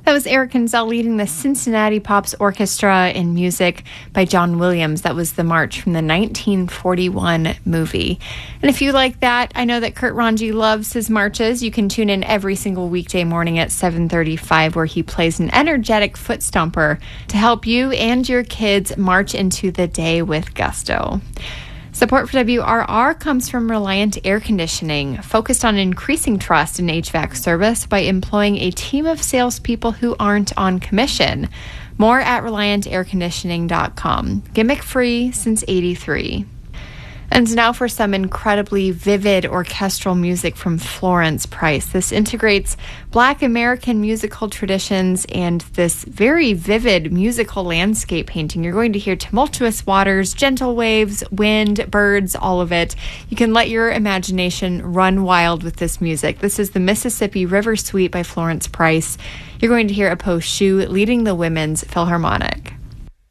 That was Eric Gunzel leading the Cincinnati Pops Orchestra in music by John Williams. That was the march from the 1941 movie. And if you like that, I know that Kurt Ranji loves his marches. You can tune in every single weekday morning at 7:35, where he plays an energetic foot stomper to help you and your kids march into the day with gusto. Support for WRR comes from Reliant Air Conditioning, focused on increasing trust in HVAC service by employing a team of salespeople who aren't on commission. More at ReliantAirConditioning.com. Gimmick free since '83. And now for some incredibly vivid orchestral music from Florence Price. This integrates Black American musical traditions and this very vivid musical landscape painting. You're going to hear tumultuous waters, gentle waves, wind, birds, all of it. You can let your imagination run wild with this music. This is the Mississippi River Suite by Florence Price. You're going to hear Apo Shu leading the Women's Philharmonic.